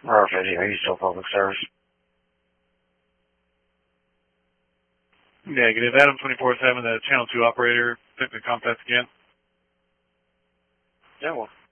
RFID, are you still public service? Negative. Adam 24/7, the Channel 2 operator, took the contact again. Yeah, well.